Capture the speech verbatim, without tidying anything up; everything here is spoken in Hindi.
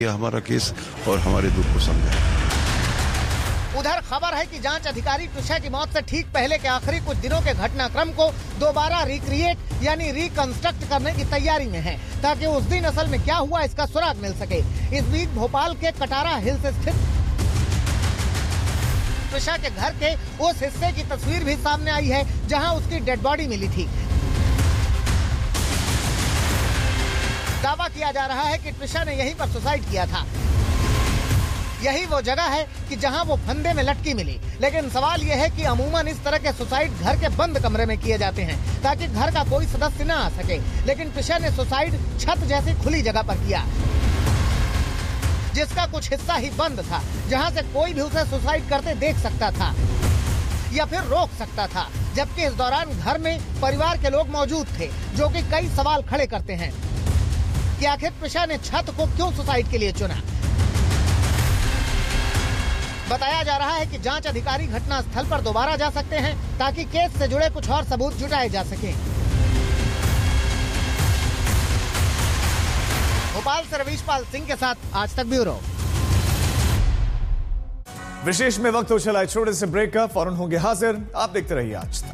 यह हमारा केस और हमारे दुख को समझा। उधर खबर है कि जांच अधिकारी ट्रिशा की मौत से ठीक पहले के आखिरी कुछ दिनों के घटनाक्रम को दोबारा रिक्रिएट यानी रिकंस्ट्रक्ट करने की तैयारी में है, ताकि उस दिन असल में क्या हुआ इसका सुराग मिल सके। इस बीच भोपाल के कटारा हिल्स स्थित ट्रिशा के घर के उस हिस्से की तस्वीर भी सामने आई है जहां उसकी डेड बॉडी मिली थी। दावा किया जा रहा है कि ट्रिशा ने यहीं पर सुसाइड किया था। यही वो जगह है कि जहां वो फंदे में लटकी मिली। लेकिन सवाल यह है कि अमूमन इस तरह के सुसाइड घर के बंद कमरे में किए जाते हैं ताकि घर का कोई सदस्य न आ सके, लेकिन ट्रिशा ने सुसाइड छत जैसी खुली जगह पर किया, जिसका कुछ हिस्सा ही बंद था, जहां से कोई भी उसे सुसाइड करते देख सकता था या फिर रोक सकता था। जबकि इस दौरान घर में परिवार के लोग मौजूद थे, जो कि कई सवाल खड़े करते हैं कि आखिर ट्रिशा ने छत को क्यों सुसाइड के लिए चुना। बताया जा रहा है कि जांच अधिकारी घटना स्थल पर दोबारा जा सकते हैं ताकि केस से जुड़े कुछ और सबूत जुटाए जा सकें। भोपाल से रवीश पाल सिंह के साथ आज तक ब्यूरो। विशेष में वक्त हो चला है छोटे से ब्रेक का, फौरन होंगे हाजिर। आप देखते रहिए आज तक।